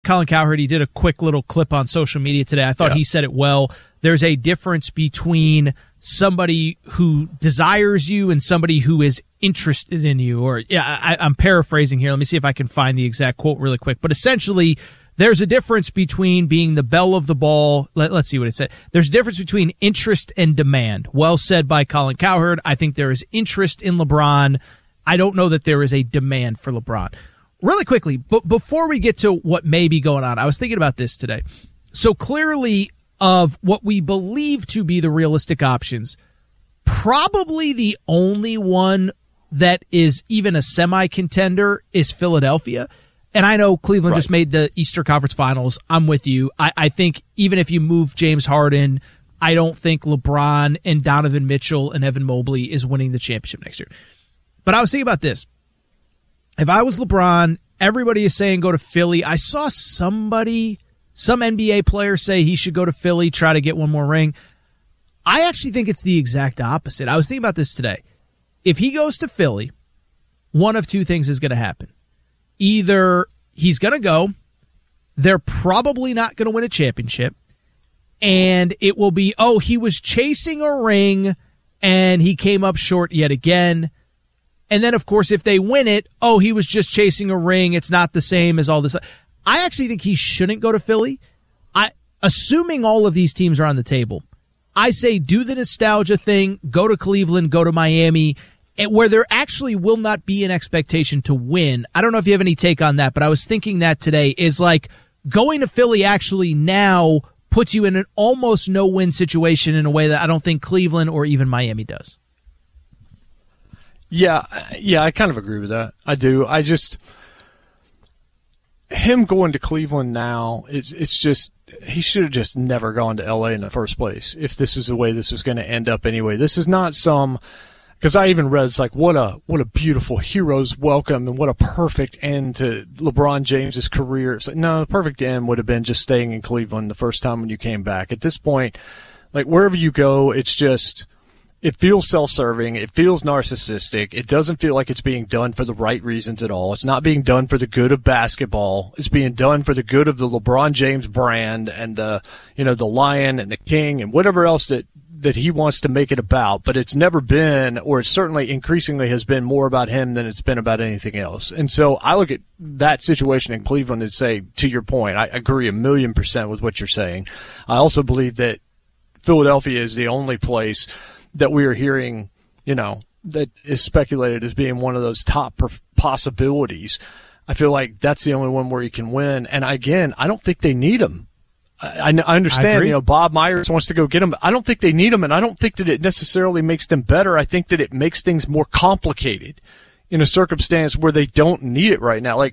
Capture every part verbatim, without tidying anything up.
Colin Cowherd. He did a quick little clip on social media today. I thought yeah. he said it well. There's a difference between somebody who desires you and somebody who is interested in you. Or, yeah, I, I'm paraphrasing here. Let me see if I can find the exact quote really quick. But essentially, there's a difference between being the belle of the ball. Let, let's see what it said. There's a difference between interest and demand. Well said by Colin Cowherd. I think there is interest in LeBron. I don't know that there is a demand for LeBron. Really quickly, but before we get to what may be going on, I was thinking about this today. So clearly, of what we believe to be the realistic options, probably the only one that is even a semi-contender is Philadelphia. And I know Cleveland right. just made the Eastern Conference Finals. I'm with you. I, I think even if you move James Harden, I don't think LeBron and Donovan Mitchell and Evan Mobley is winning the championship next year. But I was thinking about this. If I was LeBron, everybody is saying go to Philly. I saw somebody, some N B A player say he should go to Philly, try to get one more ring. I actually think it's the exact opposite. I was thinking about this today. If he goes to Philly, one of two things is going to happen. Either he's going to go, they're probably not going to win a championship, and it will be, oh, he was chasing a ring, and he came up short yet again. And then, of course, if they win it, oh, he was just chasing a ring. It's not the same as all this. I actually think he shouldn't go to Philly. I, assuming all of these teams are on the table, I say do the nostalgia thing, go to Cleveland, go to Miami, where there actually will not be an expectation to win. I don't know if you have any take on that, but I was thinking that today is like going to Philly actually now puts you in an almost no-win situation in a way that I don't think Cleveland or even Miami does. Yeah, yeah, I kind of agree with that. I do. I just him going to Cleveland now, it's it's just he should have just never gone to L A in the first place if this is the way this was going to end up anyway. This is not some because I even read it's like what a what a beautiful hero's welcome and what a perfect end to LeBron James's career. It's like, no, the perfect end would have been just staying in Cleveland the first time when you came back. At this point, like wherever you go, it's just it feels self-serving. It feels narcissistic. It doesn't feel like it's being done for the right reasons at all. It's not being done for the good of basketball. It's being done for the good of the LeBron James brand and the, you know, the Lion and the King and whatever else that, that he wants to make it about. But it's never been, or it certainly increasingly has been more about him than it's been about anything else. And so I look at that situation in Cleveland and say, to your point, I agree a million percent with what you're saying. I also believe that Philadelphia is the only place that we are hearing, you know, that is speculated as being one of those top per- possibilities. I feel like that's the only one where he can win. And again, I don't think they need him. I, I understand, I you know, Bob Myers wants to go get him. I don't think they need him, and I don't think that it necessarily makes them better. I think that it makes things more complicated in a circumstance where they don't need it right now. Like,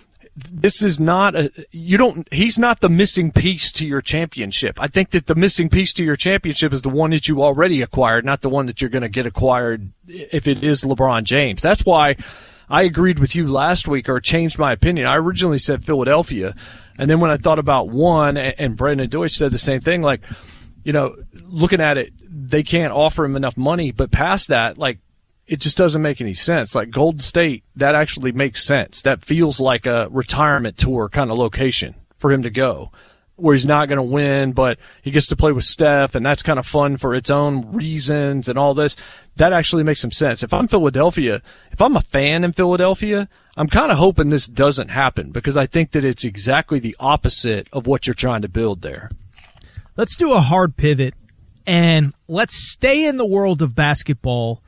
this is not a, you don't, he's not the missing piece to your championship. I think that the missing piece to your championship is the one that you already acquired, not the one that you're going to get acquired if it is LeBron James. That's why I agreed with you last week or changed my opinion. I originally said Philadelphia. And then when I thought about one, and Brendan Deutsch said the same thing, like, you know, looking at it, they can't offer him enough money, but past that, like, it just doesn't make any sense. Like Golden State, that actually makes sense. That feels like a retirement tour kind of location for him to go, where he's not going to win, but he gets to play with Steph, and that's kind of fun for its own reasons and all this. That actually makes some sense. If I'm Philadelphia, if I'm a fan in Philadelphia, I'm kind of hoping this doesn't happen because I think that it's exactly the opposite of what you're trying to build there. Let's do a hard pivot, and let's stay in the world of basketball.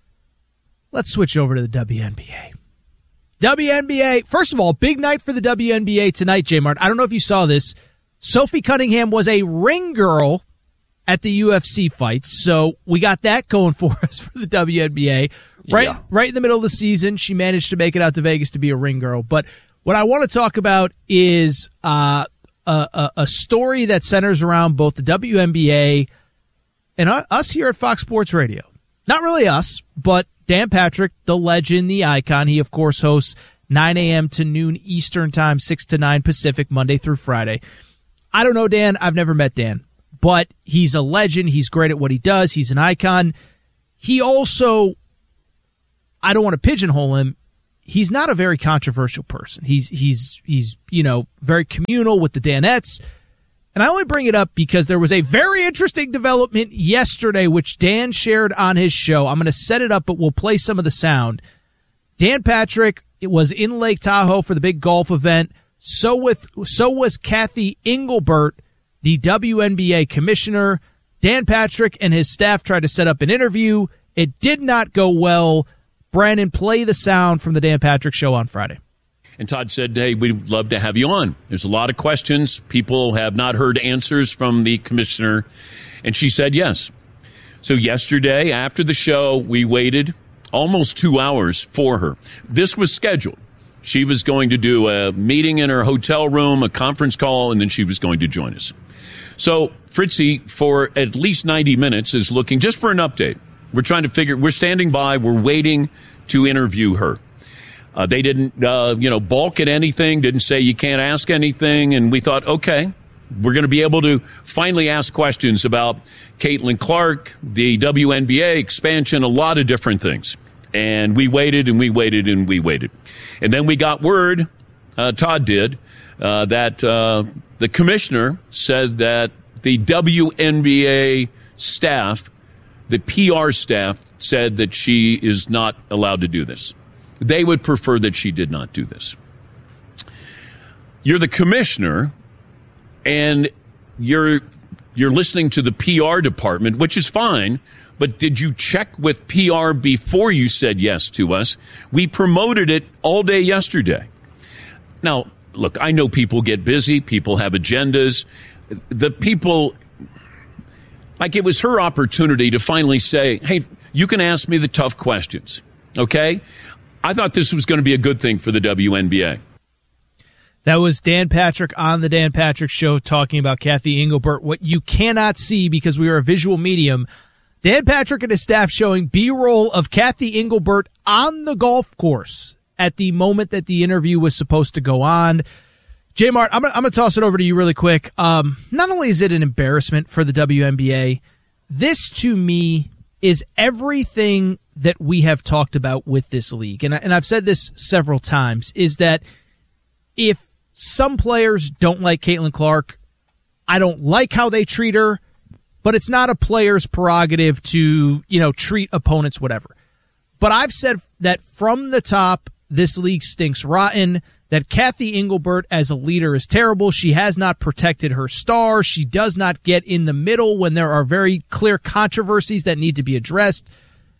Let's switch over to the W N B A. W N B A, first of all, big night for the W N B A tonight, J-Mart. I don't know if you saw this. Sophie Cunningham was a ring girl at the U F C fights, so we got that going for us for the W N B A. Right, yeah. right in the middle of the season, she managed to make it out to Vegas to be a ring girl. But what I want to talk about is uh, a, a, a story that centers around both the W N B A and us here at Fox Sports Radio. Not really us, but Dan Patrick, the legend, the icon. He, of course, hosts nine a.m. to noon Eastern time, six to nine Pacific, Monday through Friday. I don't know Dan. I've never met Dan. But he's a legend. He's great at what he does. He's an icon. He also, I don't want to pigeonhole him, he's not a very controversial person. He's he's he's you know very communal with the Danettes. And I only bring it up because there was a very interesting development yesterday, which Dan shared on his show. I'm going to set it up, but we'll play some of the sound. Dan Patrick it was in Lake Tahoe for the big golf event. So with so was Kathy Engelbert, the W N B A commissioner. Dan Patrick and his staff tried to set up an interview. It did not go well. Brandon, play the sound from the Dan Patrick show on Friday. And Todd said, hey, we'd love to have you on. There's a lot of questions. People have not heard answers from the commissioner. And she said yes. So yesterday, after the show, we waited almost two hours for her. This was scheduled. She was going to do a meeting in her hotel room, a conference call, and then she was going to join us. So Fritzy, for at least ninety minutes, is looking just for an update. We're trying to figure, we're standing by, we're waiting to interview her. Uh, they didn't, uh, you know, balk at anything, didn't say you can't ask anything. And we thought, okay, we're going to be able to finally ask questions about Caitlin Clark, the W N B A expansion, a lot of different things. And we waited and we waited and we waited. And then we got word, uh, Todd did, uh, that uh, the commissioner said that the W N B A staff, the P R staff, said that she is not allowed to do this. They would prefer that she did not do this. You're the commissioner, and you're you're listening to the P R department, which is fine, but did you check with P R before you said yes to us? We promoted it all day yesterday. Now, look, I know people get busy, people have agendas. The people, like it was her opportunity to finally say, hey, you can ask me the tough questions, okay? I thought this was going to be a good thing for the W N B A. That was Dan Patrick on the Dan Patrick Show talking about Kathy Engelbert. What you cannot see because we are a visual medium, Dan Patrick and his staff showing B-roll of Kathy Engelbert on the golf course at the moment that the interview was supposed to go on. J-Mart, I'm, I'm going to toss it over to you really quick. Um, not only is it an embarrassment for the W N B A, this to me is everything that we have talked about with this league. And, I, and I've said this several times, is that if some players don't like Caitlin Clark, I don't like how they treat her, but it's not a player's prerogative to, you know, treat opponents, whatever. But I've said that from the top, this league stinks rotten, that Kathy Engelbert as a leader is terrible. She has not protected her star. She does not get in the middle when there are very clear controversies that need to be addressed.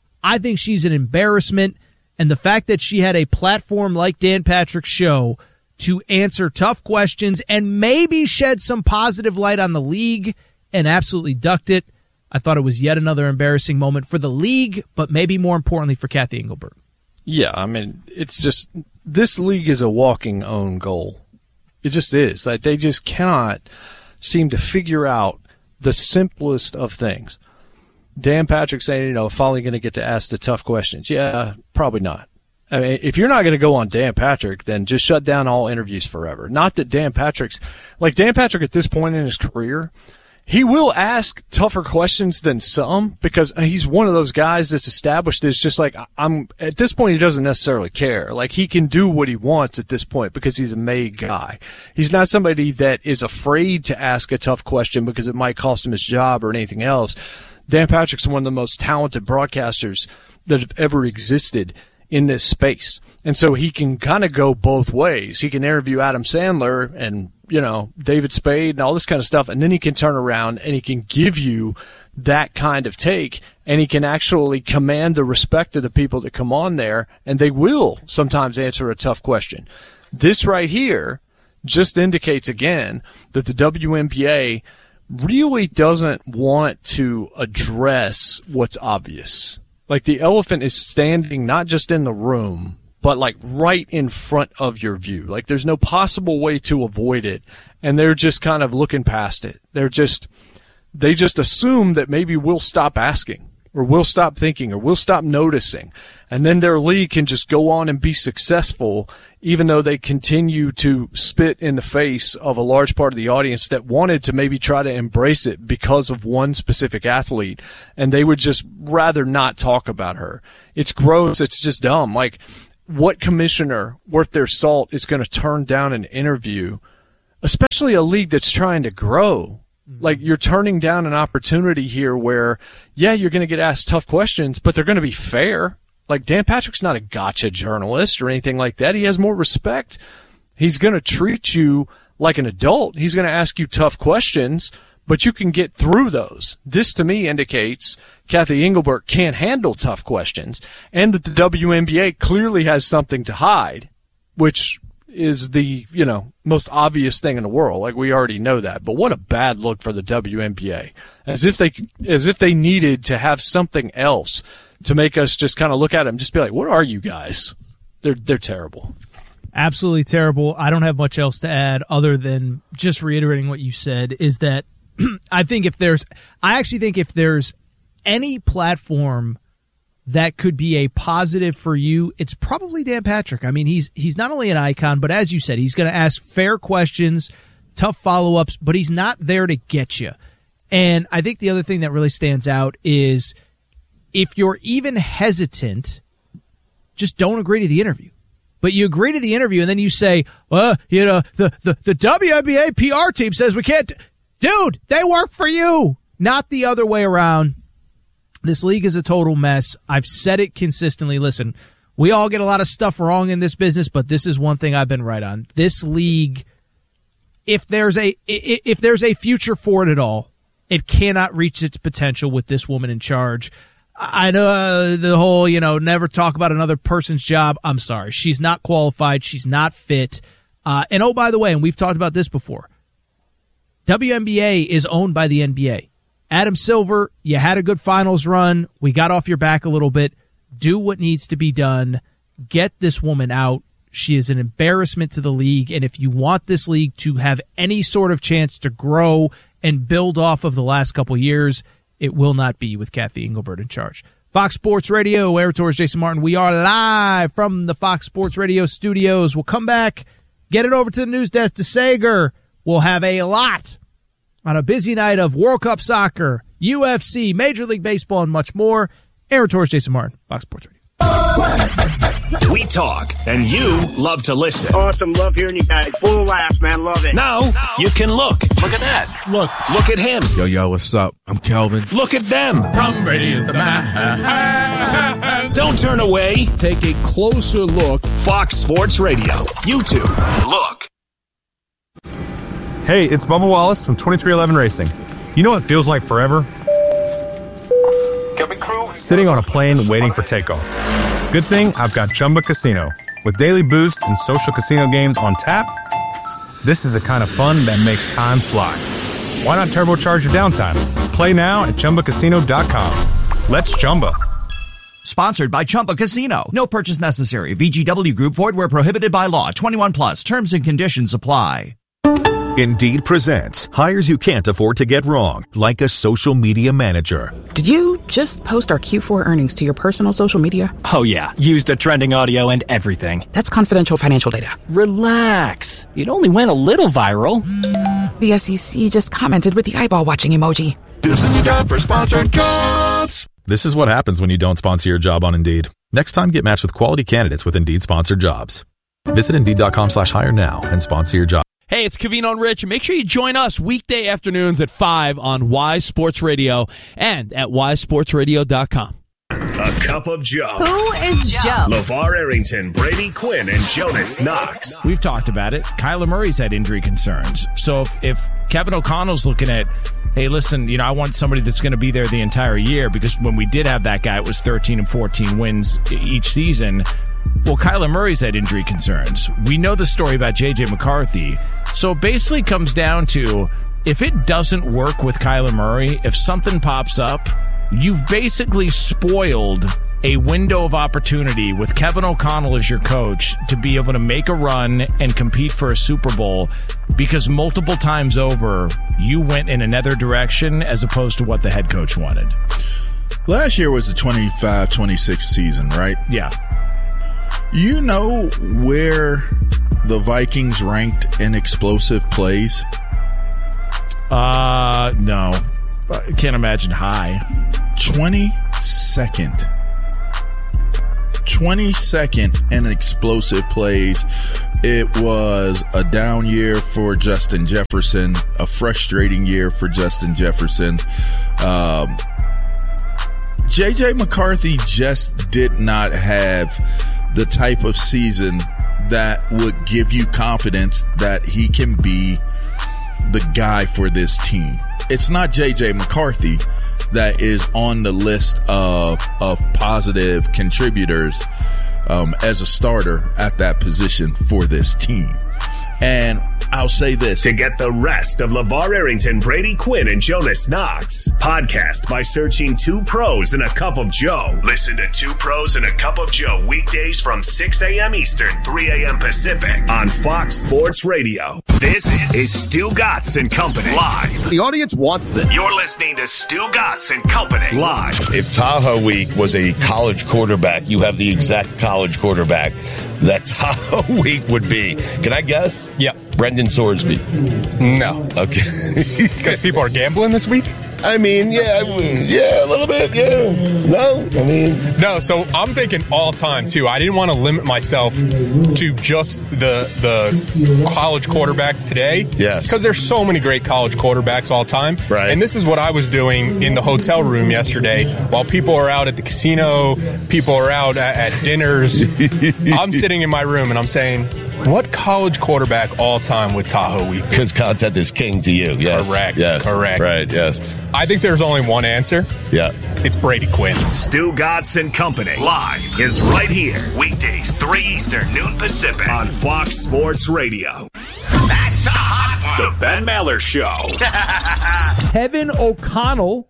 I think she's an embarrassment. And the fact that she had a platform like Dan Patrick's show to answer tough questions and maybe shed some positive light on the league and absolutely ducked it, I thought it was yet another embarrassing moment for the league, but maybe more importantly for Kathy Engelbert. Yeah, I mean, it's just, this league is a walking own goal. It just is. Like, they just cannot seem to figure out the simplest of things. Dan Patrick saying, you know, finally going to get to ask the tough questions. Yeah, probably not. I mean, if you're not going to go on Dan Patrick, then just shut down all interviews forever. Not that Dan Patrick's, like Dan Patrick at this point in his career, he will ask tougher questions than some because he's one of those guys that's established as just like, I'm, at this point, he doesn't necessarily care. Like, he can do what he wants at this point because he's a made guy. He's not somebody that is afraid to ask a tough question because it might cost him his job or anything else. Dan Patrick's one of the most talented broadcasters that have ever existed in this space. And so he can kind of go both ways. He can interview Adam Sandler and, you know, David Spade and all this kind of stuff, and then he can turn around and he can give you that kind of take, and he can actually command the respect of the people that come on there, and they will sometimes answer a tough question. This right here just indicates again that the W N B A really doesn't want to address what's obvious. Like, the elephant is standing not just in the room, but like right in front of your view. Like, there's no possible way to avoid it. And they're just kind of looking past it. They're just, they just assume that maybe we'll stop asking, or we'll stop thinking, or we'll stop noticing. And then their league can just go on and be successful, even though they continue to spit in the face of a large part of the audience that wanted to maybe try to embrace it because of one specific athlete, and they would just rather not talk about her. It's gross. It's just dumb. Like, what commissioner worth their salt is going to turn down an interview, especially a league that's trying to grow? Like, you're turning down an opportunity here where, yeah, you're going to get asked tough questions, but they're going to be fair. Like, Dan Patrick's not a gotcha journalist or anything like that. He has more respect. He's going to treat you like an adult. He's going to ask you tough questions, but you can get through those. This, to me, indicates Kathy Engelbert can't handle tough questions, and that the W N B A clearly has something to hide, which is the, you know, most obvious thing in the world. Like, we already know that. But what a bad look for the W N B A. As if they, as if they needed to have something else to make us just kind of look at them and just be like, what are you guys? They're, they're terrible. Absolutely terrible. I don't have much else to add other than just reiterating what you said, is that I think if there's, I actually think if there's any platform that could be a positive for you, it's probably Dan Patrick. I mean, he's he's not only an icon, but as you said, he's going to ask fair questions, tough follow-ups, but he's not there to get you. And I think the other thing that really stands out is if you're even hesitant, just don't agree to the interview. But you agree to the interview, and then you say, well, you know, the, the, the W N B A P R team says we can't. Dude, they work for you, not the other way around. This league is a total mess. I've said it consistently. Listen, we all get a lot of stuff wrong in this business, but this is one thing I've been right on. This league, if there's a if there's a future for it at all, it cannot reach its potential with this woman in charge. I know uh, the whole, you know, never talk about another person's job. I'm sorry. She's not qualified. She's not fit. Uh, and oh, by the way, and we've talked about this before, W N B A is owned by the N B A. Adam Silver, you had a good finals run. We got off your back a little bit. Do what needs to be done. Get this woman out. She is an embarrassment to the league, and if you want this league to have any sort of chance to grow and build off of the last couple years, it will not be with Kathy Engelbert in charge. Fox Sports Radio, Aaron Torres, Jason Martin. We are live from the Fox Sports Radio studios. We'll come back, get it over to the news desk to Sager. We'll have a lot on a busy night of World Cup soccer, U F C, Major League Baseball, and much more. Aaron Torres, Jason Martin, Fox Sports Radio. We talk, and you love to listen. Awesome. Love hearing you guys. Full of laughs, man. Love it. Now, now you can look. Look at that. Look. Look at him. Yo, yo, what's up? I'm Kelvin. Look at them. Tom Brady is the man. Don't turn away. Take a closer look. Fox Sports Radio. YouTube. Look. Hey, it's Bubba Wallace from twenty-three eleven Racing. You know what feels like forever? Sitting on a plane waiting for takeoff. Good thing I've got Chumba Casino. With daily boost and social casino games on tap, this is the kind of fun that makes time fly. Why not turbocharge your downtime? Play now at Chumba Casino dot com. Let's Chumba. Sponsored by Chumba Casino. No purchase necessary. V G W Group. Void where prohibited by law. twenty-one plus. Terms and conditions apply. Indeed presents hires you can't afford to get wrong, like a social media manager. Did you just post our Q four earnings to your personal social media? Oh yeah, used a trending audio and everything. That's confidential financial data. Relax. It only went a little viral. The S E C just commented with the eyeball watching emoji. This is your job for sponsored jobs. This is what happens when you don't sponsor your job on Indeed. Next time, get matched with quality candidates with Indeed sponsored jobs. Visit Indeed.com slash hire now and sponsor your job. Hey, it's Covino and Rich. Make sure you join us weekday afternoons at five on Y Sports Radio and at y sports radio dot com. A Cup of Joe. Who is Joe? LeVar Arrington, Brady Quinn, and Jonas Knox. We've talked about it. Kyler Murray's had injury concerns. So if, if Kevin O'Connell's looking at, hey, listen, you know, I want somebody that's going to be there the entire year, because when we did have that guy, it was thirteen and fourteen wins each season. Well, Kyler Murray's had injury concerns. We know the story about J J McCarthy. So it basically comes down to, if it doesn't work with Kyler Murray, if something pops up, you've basically spoiled a window of opportunity with Kevin O'Connell as your coach to be able to make a run and compete for a Super Bowl, because multiple times over, you went in another direction as opposed to what the head coach wanted. Last year was the twenty-five twenty-six season, right? Yeah. You know where the Vikings ranked in explosive plays? Uh, no. I can't imagine high. twenty-second. twenty-second in explosive plays. It was a down year for Justin Jefferson, a frustrating year for Justin Jefferson. Um, J J. McCarthy just did not have the type of season that would give you confidence that he can be the guy for this team. It's not J J. McCarthy that is on the list of of positive contributors um, as a starter at that position for this team. And I'll say this. To get the rest of LeVar Arrington, Brady Quinn, and Jonas Knox, podcast by searching Two Pros and a Cup of Joe. Listen to Two Pros and a Cup of Joe weekdays from six a.m. Eastern, three a.m. Pacific on Fox Sports Radio. This is Stu Gatz and Company live. The audience wants this. You're listening to Stu Gatz and Company live. If Tahoe Week was a college quarterback, you have the exact college quarterback that Tahoe Week would be. Can I guess? Yeah. Brendan Sorsby. No. Okay. Because people are gambling this week? I mean, yeah, yeah, a little bit, yeah. No, I mean. No, so I'm thinking all time, too. I didn't want to limit myself to just the the college quarterbacks today. Yes. Because there's so many great college quarterbacks all time. Right. And this is what I was doing in the hotel room yesterday. While people are out at the casino, people are out at, at dinners, I'm sitting in my room and I'm saying, what college quarterback all time would Tahoe Week? Because content is king to you, yes. Correct, yes. correct. Right, yes. I think there's only one answer. Yeah. It's Brady Quinn. Stu Gatz and Company live is right here. Weekdays, three Eastern, noon Pacific on Fox Sports Radio. That's a hot one. The Ben Maller Show. Kevin O'Connell,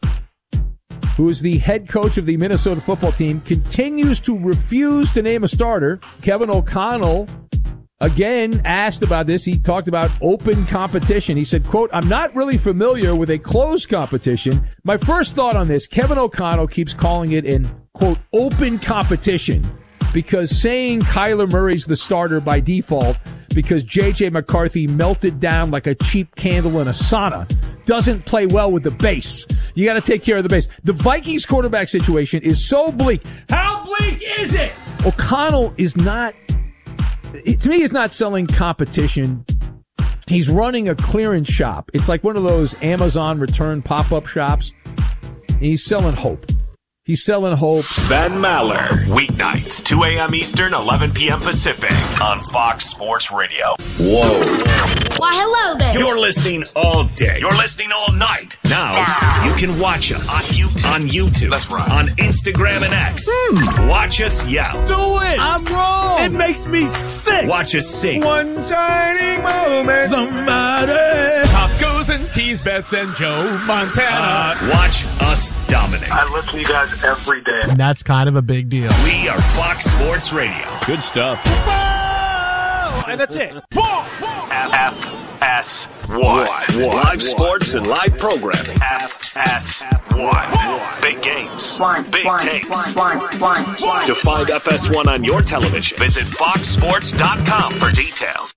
who is the head coach of the Minnesota football team, continues to refuse to name a starter. Kevin O'Connell, again, asked about this. He talked about open competition. He said, quote, I'm not really familiar with a closed competition. My first thought on this, Kevin O'Connell keeps calling it an, quote, open competition because saying Kyler Murray's the starter by default because J J. McCarthy melted down like a cheap candle in a sauna doesn't play well with the base. You got to take care of the base. The Vikings quarterback situation is so bleak. How bleak is it? O'Connell is not... To me, he's not selling competition. He's running a clearance shop. It's like one of those Amazon return pop-up shops. And he's selling hope. He's selling hope. Ben Maller, weeknights, two a.m. Eastern, eleven p.m. Pacific on Fox Sports Radio. Whoa. Why, hello there. You're listening all day. You're listening all night. Now, you can watch us on YouTube. On YouTube. That's right. On Instagram and X. Hmm. Watch us yell. Do it. I'm wrong. It makes me sick. Watch us sing. One shining moment. Somebody. Tacos and teas, Bets and Joe Montana. Uh, watch us dominate. I listen to you guys every day. And that's kind of a big deal. We are Fox Sports Radio. Good stuff. Whoa! And that's it. F S one. Live sports and live programming. F S one. Big games. Big takes. To find F S one on your television, visit fox sports dot com for details.